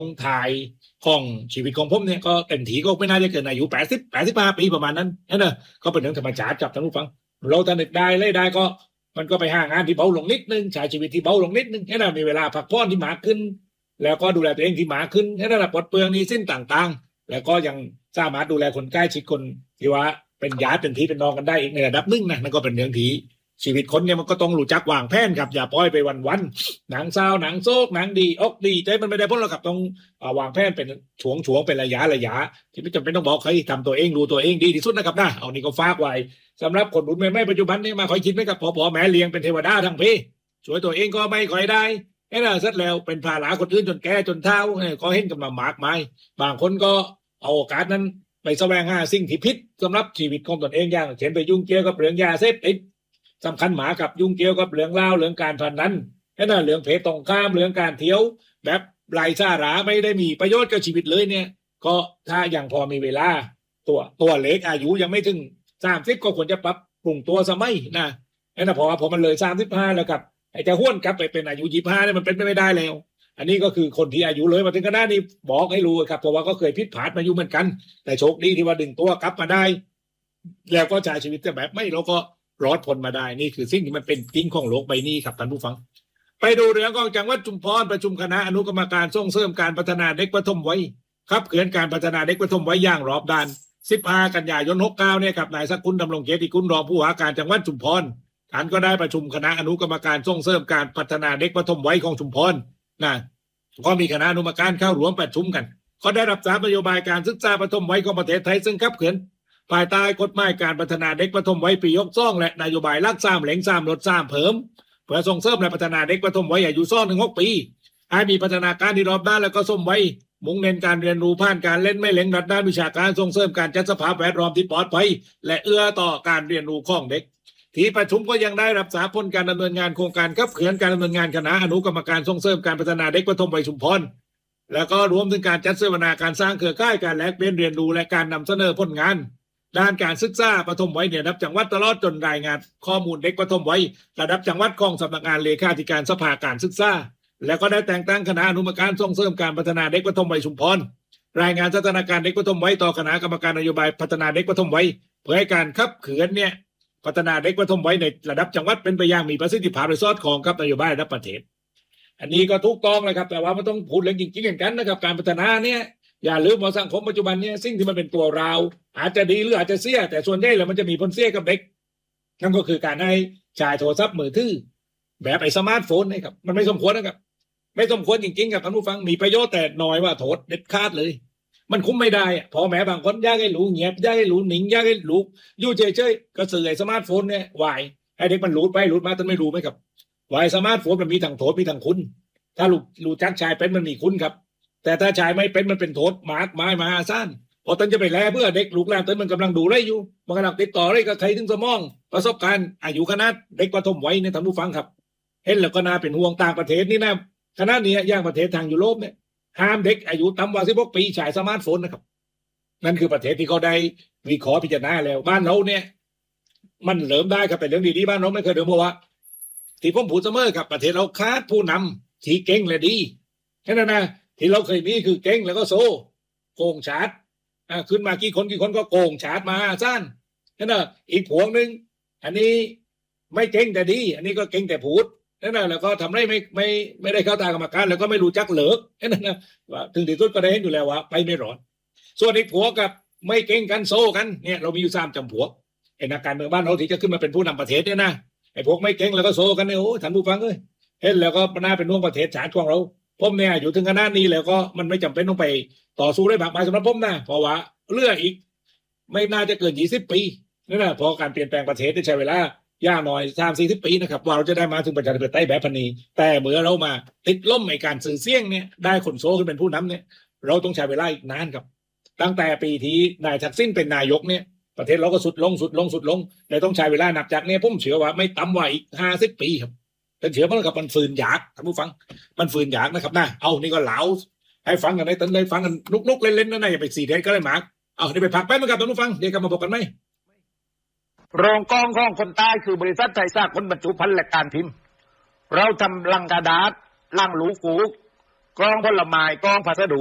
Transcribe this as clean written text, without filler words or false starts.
ถ่ายของชีวิตของผมเนี่ยก็เต็มทีก็ไม่น่าจะเกินอายุ85 ปีประมาณนั้นนั่นเนอะก็เป็นเรื่องธรรมชาติกับท่านผู้ฟังเราถ้านึกได้เลยได้ก็มันก็ไปหางานที่เบาลงนิดนึงใช้ชีวิตที่เบาลงนิดนึงให้เรามีเวลาพักผ่อนที่มากขึ้นแล้วก็ดูแลตัวเองที่มากขึ้นให้เราปลดเปลื้องหนี้สินต่างๆแล้วก็ยังสามารถดูแลคนใกล้ชิดคนที่ว่าเป็นญาติเป็นพี่เป็นน้องกันได้อีกในระดับหนึ่งนะนั่นก็เป็นเรื่องที่ชีวิตคนเนี่ยมันก็ต้องรู้จักวางแผนครับอย่าปล่อยไปวันๆหนังเศร้าหนังโศกหนังดีอกดีใจมันไม่ได้พ้นหรอกครับต้องวางแผนเป็นช่วงเป็นระยะที่ไม่จำเป็นต้องบอกใครทำตัวเองรู้ตัวเองดีที่สุดนะครับนะเอานี่ก็ฝากไว้สำหรับคนรุ่นใหม่ๆปัจจุบันนี่มาคอยคิดไหมครับพอแม่เลี้ยงเป็นเทวดาทั้งพี่ช่วยตัวเองก็ไม่ค่อยได้ไอ้น่ะเสร็จแล้วเป็นภาระคนอื่นจนแก่จนเฒ่าก็เห็นกันมามากมายบางคนก็เอาโอกาสนั้นไปแสวงหาสิ่งที่ผิดสำหรับชีวิตของตนเองอย่างเช่นไปยุ่งเกี่ยวกับเรื่องยาเสพติดสำคัญหมากับยุ่งเกี่ยวกับเรื่องเล่าเรื่องการพนันแค่นั้นเรื่องเพศตรงข้ามเรื่องการเที่ยวแบบไร้สาระไม่ได้มีประโยชน์กับชีวิตเลยเนี่ยก็ถ้ายังพอมีเวลาตัวเล็กอายุยังไม่ถึง30ก็ควรจะปรับปรุงตัวสมัยนะไอ้น่ะพอมันเลย35แล้วกับไอ้จะห้วนกลับไปเป็นอายุ25เนี่ยมันเป็นไม่ได้แล้วอันนี้ก็คือคนที่อายุเลยมาถึงขนาดนี้บอกให้รู้ครับเพราะว่าก็เคยผิดพลาดมาอยู่เหมือนกันแต่โชคดีที่ว่าดึงตัวกลับมาได้แล้วก็ใช้ชีวิตแบบไม่เราก็รอดพ้นมาได้นี่คือสิ่งที่มันเป็นจริงของโลกใบนี้ครับท่านผู้ฟังไปดูเรื่องของจังหวัดชุมพรประชุมคณะอนุกรรมการส่งเสริมการพัฒนาเด็กปฐมวัยครับเขื่อนการพัฒนาเด็กปฐมวัยอย่างรอบด้าน15 กันยายน69เนี่ยครับนายสกุลดำรงเกียรติกุลรองผู้ว่าการจังหวัดชุมพรท่านก็ได้ประชุมคณะอนุกรรมการส่งเสริมการพัฒนาเด็กปฐมวัยของชุมพรนะก็มีคณะอนุกรรมการเข้าร่วมประชุมกันก็ได้รับทราบนโยบายการศึกษาปฐมวัยของประเทศไทยซึ่งขับเคลื่อนภายใต้กฎหมายการพัฒนาเด็กปฐมวัยปี62และนโยบายหลัก3 เล็ง 3 ลด 3 เพิ่มเพื่อส่งเสริมและพัฒนาเด็กปฐมวัยอายุ2-6 ปีให้มีพัฒนาการที่รอบด้านและก็สมวัยมุ่งเน้นการเรียนรู้ผ่านการเล่นไม่เล็งรัดด้านวิชาการส่งเสริมการจัดสภาพแวดล้อมที่ปลอดภัยและเอื้อต่อการเรียนรู้ของเด็กที่ประชุมก็ยังได้รับสาผลการดำเนินงานโครงการขับเคลื่อนการดำเนินงานคณะอนุกรรมการส่งเสริมการพัฒนาเด็กปฐมวัยชุมพรแล้วก็รวมถึงการจัดเสวนาการสร้างเครือข่ายการแลกเปลี่ยนเรียนรู้และการนำเสนอผลงานด้านการศึกษาปฐมวัยเนี่ยระดับจังหวัดตลอดจนรายงานข้อมูลเด็กปฐมวัยระดับจังหวัดของสำนักงานเลขาธิการสภาการศึกษาแล้วก็ได้แต่งตั้งคณะอนุกรรมการส่งเสริมการพัฒนาเด็กปฐมวัยชุมพรรายงานสถานการณ์เด็กปฐมวัยต่อคณะกรรมการนโยบายพัฒนาเด็กปฐมวัยเพื่อให้การขับเคลื่อนเนี่ยพัฒนาเด็กปฐมวัยในระดับจังหวัดเป็นไปอย่างมีประสิทธิภาพและสอดคล้องกับนโยบายระดับประเทศอันนี้ก็ถูกต้องเลยครับแต่ว่ามันต้องพูดเรื่องจริงๆอย่างนั้นนะครับการพัฒนาเนี่ยอย่าลืมว่าสังคมปัจจุบันเนี่ยสิ่งที่มันเป็นตัวเราอาจจะดีหรืออาจจะเสียแต่ส่วนใหญ่แล้วมันจะมีผลเสียกับเด็กนั่นก็คือการให้ใช้โทรศัพท์มือถือแบบไอ้สมาร์ทโฟนนะครับมันไม่สมควรนะครับไม่สมควรจริงๆครับท่านผู้ฟังมีประโยชน์แต่น้อยว่าโทษเด็ดขาดเลยมันคุ้มไม่ได้พอแม้บางคนอยากให้รู้เงียบอยากให้รู้หนิงอยากให้รู้อยู่เฉยๆก็สื่อไอ้สมาร์ทโฟนเนี่ยวายให้เด็กมันรู้ไปรู้มาท่านไม่รู้ไหมครับวายสมาร์ทโฟนมันมีทั้งโทษมีทั้งคุณถ้ารู้จักชายเป็นมันมีคุณครับแต่ถ้าชายไม่เป็นมันเป็นโทษมากมายมหาศาลพอตั้งจะไปแลเพื่อเด็กลูกหลานตั้งมันกำลังดูไรอยู่มันกำลังติดต่อไรกับใครถึงสมองประสบการณ์อายุขนาดเด็กปฐมวัยเนี่ยท่านผู้ฟังครับเห็นแล้วก็น่าเป็นห่วงต่างประเทศนี่นะขณะนี้อย่างประเทศทางยุโรปเนี่ยห้ามเด็กอายุต่ำกว่า16 ปีใช้สมาร์ทโฟนนะครับนั่นคือประเทศที่เขาได้วิเคราะห์พิจารณาแล้วบ้านเราเนี่ยมันเริ่มได้ครับแต่เรื่องดีๆบ้านเราไม่เคยเดิมเพราะว่าที่ผมพูดเสมอครับประเทศเราขาดผู้นำที่เก่งและดีแค่นั้นนะที่เราเคยมีคือเก่งแล้วก็โซโกงชาร์จขึ้นมากี่คนก็โกงชาร์จมาสั้นแค่นั้นอีกพวงหนึ่งอันนี้ไม่เก่งแต่ดีอันนี้ก็เก่งแต่พูดนั่นแหละแล้วก็ทำได้ไม่ได้เข้าตากรรมการแล้วก็ไม่รู้จักเหลิกนั่นนะว่าถึงที่สุดก็ได้เห็นอยู่แล้วว่าไปไม่รอดส่วนอีกพวกกับไม่เก่งกันโซกันเนี่ยเรามีอยู่3 จำพวกไอ้นักการเมืองบ้านเราที่จะขึ้นมาเป็นผู้นำประเทศเนี่ยนะไอ้พวกไม่เก่งแล้วก็โซกันเนี่ยโอ้ท่านผู้ฟังเอ้ยเห็นแล้วก็น่าเป็นห่วงประเทศชาติของเราผมเนี่ยอยู่ถึงขนาดนี้แล้วก็มันไม่จำเป็นต้องไปต่อสู้ได้มากมายสำหรับผมนะเพราะว่าเลือกอีกไม่น่าจะเกิน20 ปีนั่นแหละพอการเปลี่ยนแปลงประเทศได้ใช้เวลาย่าหน่อย30-40 ปีนะครับว่าเราจะได้มาถึงประชาธิปไตยแบบนี้แต่เมื่อเรามาติดล่มในการสื่อเสี่ยงเนี่ยได้คนโซ่ขึ้นเป็นผู้นำเนี่ยเราต้องใช้เวลาอีกนานครับตั้งแต่ปีที่นายทักษิณเป็นนายกเนี่ยประเทศเราก็สุดลงเลยต้องใช้เวลานับจากนี้ผมเชื่อว่าไม่ต่ำกว่าอีก50 ปีครับแต่เชื่อเพราะกับมันฝืนอยากท่านผู้ฟังมันฝืนอยากนะครับนะเอานี่ก็เหลาให้ฟังกันในตอนเลยฟังกันนุกๆเล่นๆนั่นนะอย่าไป4 เดือนก็ได้หมากเอานี่ไปพักแป๊บนึงครับท่านผู้ฟังเดี๋ยวกลับมาบอกกันไหมโรงกองของคนใต้คือบริษัทไทยสร้างคนบรรจุภัณฑ์และการพิมพ์เราทำลังกระดาษลังหลูกูกองผลไม้กองพัสดุ